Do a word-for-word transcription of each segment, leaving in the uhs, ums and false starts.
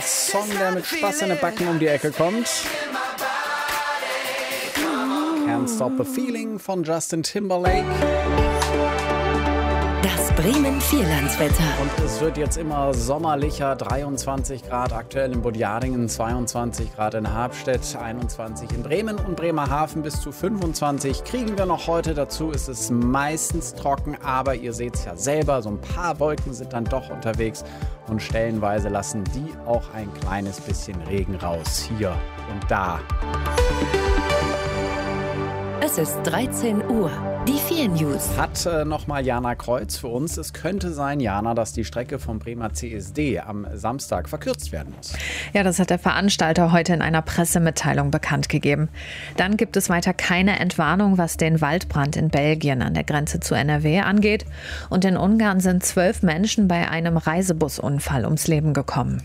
Ein Song, der mit Spaß in den Backen um die Ecke kommt. Can't Stop the Feeling von Justin Timberlake. Das Bremen Vierlandswetter. Und es wird jetzt immer sommerlicher, dreiundzwanzig Grad aktuell in Budjadingen, zweiundzwanzig Grad in Habstedt, einundzwanzig in Bremen und Bremerhaven bis zu fünfundzwanzig kriegen wir noch heute. Dazu ist es meistens trocken, aber ihr seht es ja selber, so ein paar Wolken sind dann doch unterwegs und stellenweise lassen die auch ein kleines bisschen Regen raus, hier und da. Es ist dreizehn Uhr. Die vier News. Hat äh, nochmal Jana Kreuz für uns. Es könnte sein, Jana, dass die Strecke vom Bremer C S D am Samstag verkürzt werden muss. Ja, das hat der Veranstalter heute in einer Pressemitteilung bekannt gegeben. Dann gibt es weiter keine Entwarnung, was den Waldbrand in Belgien an der Grenze zu N R W angeht. Und in Ungarn sind zwölf Menschen bei einem Reisebusunfall ums Leben gekommen.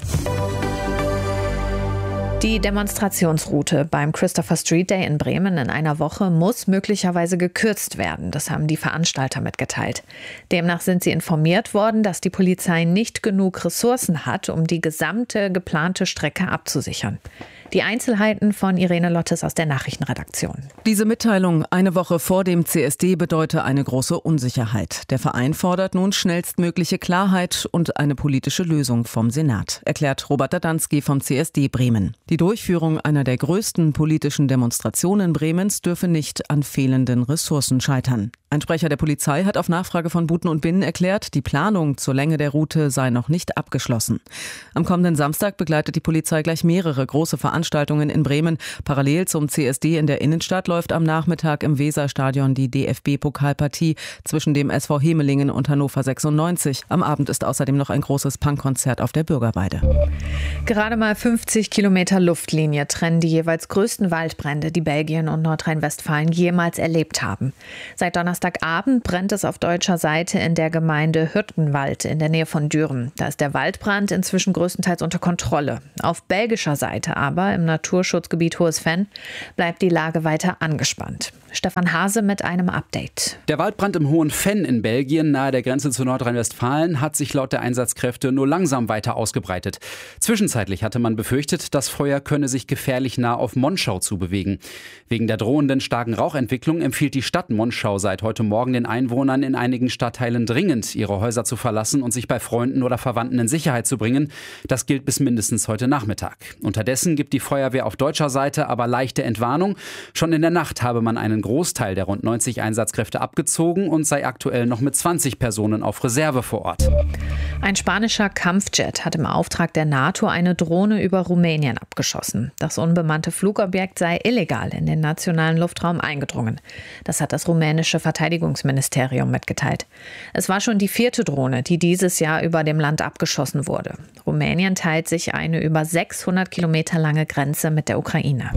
Die Demonstrationsroute beim Christopher Street Day in Bremen in einer Woche muss möglicherweise gekürzt werden. Das haben die Veranstalter mitgeteilt. Demnach sind sie informiert worden, dass die Polizei nicht genug Ressourcen hat, um die gesamte geplante Strecke abzusichern. Die Einzelheiten von Irene Lottes aus der Nachrichtenredaktion. Diese Mitteilung eine Woche vor dem C S D bedeute eine große Unsicherheit. Der Verein fordert nun schnellstmögliche Klarheit und eine politische Lösung vom Senat, erklärt Robert Dadanski vom C S D Bremen. Die Durchführung einer der größten politischen Demonstrationen Bremens dürfe nicht an fehlenden Ressourcen scheitern. Ein Sprecher der Polizei hat auf Nachfrage von Buten und Binnen erklärt, die Planung zur Länge der Route sei noch nicht abgeschlossen. Am kommenden Samstag begleitet die Polizei gleich mehrere große Veranstaltungen in Bremen. Parallel zum C S D in der Innenstadt läuft am Nachmittag im Weserstadion die D F B-Pokalpartie zwischen dem S V Hemelingen und Hannover sechsundneunzig. Am Abend ist außerdem noch ein großes Punkkonzert auf der Bürgerweide. Gerade mal fünfzig Kilometer Luftlinie trennen die jeweils größten Waldbrände, die Belgien und Nordrhein-Westfalen jemals erlebt haben. Seit Donnerstagabend brennt es auf deutscher Seite in der Gemeinde Hürtenwald in der Nähe von Düren. Da ist der Waldbrand inzwischen größtenteils unter Kontrolle. Auf belgischer Seite aber, im Naturschutzgebiet Hohes Venn, bleibt die Lage weiter angespannt. Stefan Hase mit einem Update. Der Waldbrand im Hohen Venn in Belgien, nahe der Grenze zu Nordrhein-Westfalen, hat sich laut der Einsatzkräfte nur langsam weiter ausgebreitet. Zwischenzeitlich hatte man befürchtet, das Feuer könne sich gefährlich nah auf Monschau zubewegen. Wegen der drohenden starken Rauchentwicklung empfiehlt die Stadt Monschau seit heute Morgen den Einwohnern in einigen Stadtteilen dringend, ihre Häuser zu verlassen und sich bei Freunden oder Verwandten in Sicherheit zu bringen. Das gilt bis mindestens heute Nachmittag. Unterdessen gibt die Feuerwehr auf deutscher Seite aber leichte Entwarnung. Schon in der Nacht habe man einen Großteil der rund neunzig Einsatzkräfte abgezogen und sei aktuell noch mit zwanzig Personen auf Reserve vor Ort. Ein spanischer Kampfjet hat im Auftrag der NATO eine Drohne über Rumänien abgeschossen. Das unbemannte Flugobjekt sei illegal in den nationalen Luftraum eingedrungen. Das hat das rumänische Verteidigungsministerium mitgeteilt. Es war schon die vierte Drohne, die dieses Jahr über dem Land abgeschossen wurde. Rumänien teilt sich eine über sechshundert Kilometer lange Grenze mit der Ukraine.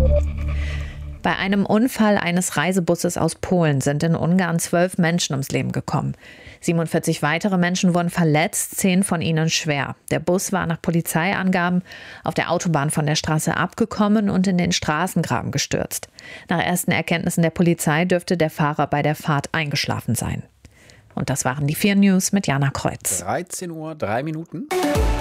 Bei einem Unfall eines Reisebusses aus Polen sind in Ungarn zwölf Menschen ums Leben gekommen. siebenundvierzig weitere Menschen wurden verletzt, zehn von ihnen schwer. Der Bus war nach Polizeiangaben auf der Autobahn von der Straße abgekommen und in den Straßengraben gestürzt. Nach ersten Erkenntnissen der Polizei dürfte der Fahrer bei der Fahrt eingeschlafen sein. Und das waren die vier News mit Jana Kreuz. dreizehn Uhr, drei Minuten.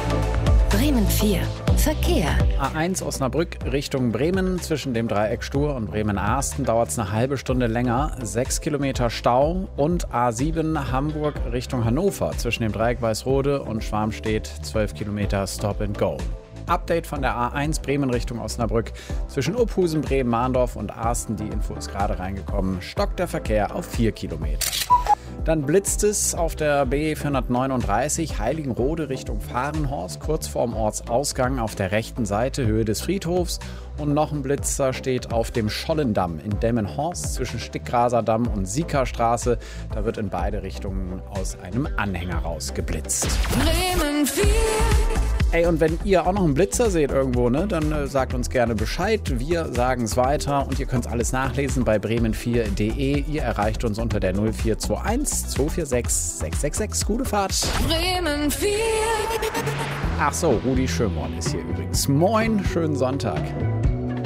Bremen vier. Verkehr. A eins Osnabrück Richtung Bremen. Zwischen dem Dreieck Stur und Bremen-Arsten dauert es eine halbe Stunde länger. Sechs Kilometer Stau. Und A sieben Hamburg Richtung Hannover. Zwischen dem Dreieck Weißrode und Schwarmstedt zwölf Kilometer Stop and Go. Update von der A eins Bremen Richtung Osnabrück. Zwischen Uphusen, Bremen, Mahndorf und Arsten. Die Info ist gerade reingekommen. Stockt der Verkehr auf vier Kilometer. Dann blitzt es auf der B vierhundertneununddreißig Heiligenrode Richtung Fahrenhorst, kurz vorm Ortsausgang auf der rechten Seite, Höhe des Friedhofs. Und noch ein Blitzer steht auf dem Schollendamm in Demmenhorst zwischen Stickgraserdamm und Siekerstraße. Da wird in beide Richtungen aus einem Anhänger rausgeblitzt. Bremen vier. Ey, und wenn ihr auch noch einen Blitzer seht irgendwo, ne, dann äh, sagt uns gerne Bescheid. Wir sagen es weiter und ihr könnt es alles nachlesen bei bremen vier punkt de. Ihr erreicht uns unter der null vier zwei eins zwei vier sechs sechs sechs sechs. Gute Fahrt. Bremen vier. Ach so, Rudi Schömorn ist hier übrigens. Moin, schönen Sonntag.